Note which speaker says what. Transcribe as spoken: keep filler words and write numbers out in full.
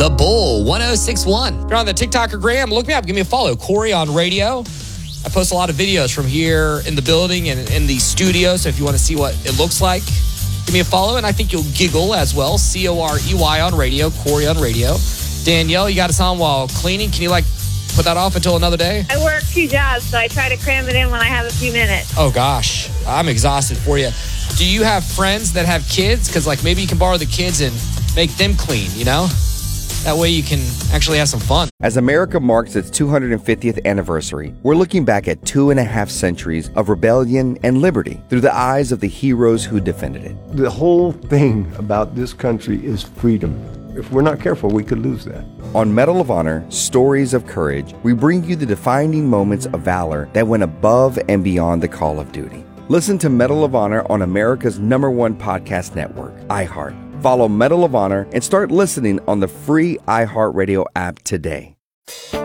Speaker 1: The Bull one oh six one.
Speaker 2: If you're on the TikTok or Graham, look me up. Give me a follow. Corey on radio. I post a lot of videos from here in the building and in the studio. So if you want to see what it looks like, give me a follow. And I think you'll giggle as well. C O R E Y on radio. Corey on radio. Danielle, you got us on while cleaning. Can you like put that off until another day?
Speaker 3: I work two jobs, so I try to cram it in when I have a few minutes.
Speaker 2: Oh, gosh. I'm exhausted for you. Do you have friends that have kids? Because, like, maybe you can borrow the kids and make them clean, you know? That way you can actually have some fun.
Speaker 4: As America marks its two hundred fiftieth anniversary, we're looking back at two and a half centuries of rebellion and liberty through the eyes of the heroes who defended it.
Speaker 5: The whole thing about this country is freedom. If we're not careful, we could lose that.
Speaker 4: On Medal of Honor, Stories of Courage, we bring you the defining moments of valor that went above and beyond the call of duty. Listen to Medal of Honor on America's number one podcast network, iHeart. Follow Medal of Honor and start listening on the free iHeartRadio app today.